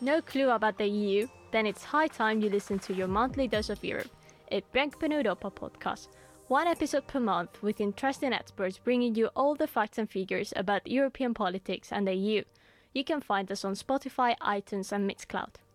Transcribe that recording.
No clue about the EU? Then it's high time you listen to your monthly dose of Europe, a Brännpunkt Europa podcast. One episode per month with interesting experts bringing you all the facts and figures about European politics and the EU. You can find us on Spotify, iTunes and Mixcloud.